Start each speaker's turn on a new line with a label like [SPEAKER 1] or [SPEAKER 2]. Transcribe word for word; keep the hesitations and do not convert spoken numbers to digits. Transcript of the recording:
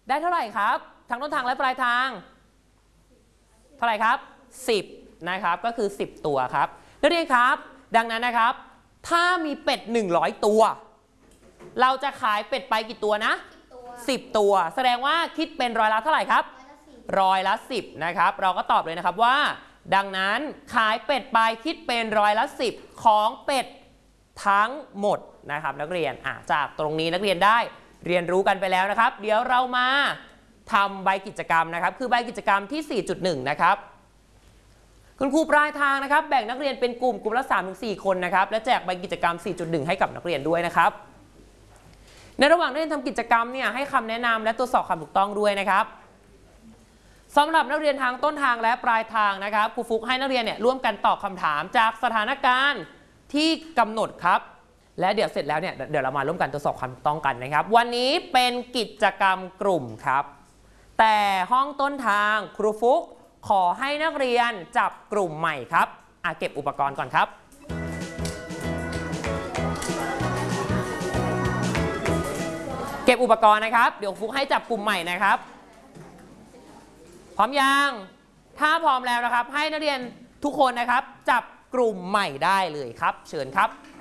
[SPEAKER 1] ได้เท่าไหร่ครับทั้งต้นทางและปลายทางเท่าไหร่ครับสิบนะครับก็คือสิบตัวครับนักเรียนครับดังนั้นนะครับถ้ามีเป็ดหนึ่งร้อยตัวเราจะขายเป็ดไปกี่ตัวนะสิบตัวแสดงว่าคิดเป็นร้อยละเท่าไหร่ครับร้อยละสิบนะครับเราก็ตอบเลยนะครับว่าดังนั้นขายเป็ดไปคิดเป็นร้อยละสิบของเป็ดทั้งหมดนะครับนักเรียนอ่ะจากตรงนี้นักเรียนได้เรียนรู้กันไปแล้วนะครับเดี๋ยวเรามาทำใบกิจกรรมนะครับคือใบกิจกรรมที่ สี่จุดหนึ่ง นะครับคุณครูปลายทางนะครับแบ่งนักเรียนเป็นกลุ่มกลุ่มละ สามถึงสี่ คนนะครับและแจกใบกิจกรรม สี่จุดหนึ่ง ให้กับนักเรียนด้วยนะครับในระหว่างนักเรียนทำกิจกรรมเนี่ยให้คำแนะนำและตรวจสอบความถูกต้องด้วยนะครับสำหรับนักเรียนทางต้นทางและปลายทางนะครับครูฟุกให้นักเรียนเนี่ยร่วมกันตอบคำถามจากสถานการณ์ที่กำหนดครับและเดี๋ยวเสร็จแล้วเนี่ยเดี๋ยวเรามาร่วมกันตรวจสอบความถูกต้องกันนะครับวันนี้เป็นกิจกรรมกลุ่มครับแต่ห้องต้นทางครูฟุกขอให้นักเรียนจับกลุ่มใหม่ครับอ่ะเก็บอุปกรณ์ก่อนครับเก็บอุปกรณ์นะครับเดี๋ยวฟุกให้จับกลุ่มใหม่นะครับพร้อมยังถ้าพร้อมแล้วนะครับให้นักเรียนทุกคนนะครับจับกลุ่มใหม่ได้เลยครับเชิญครับ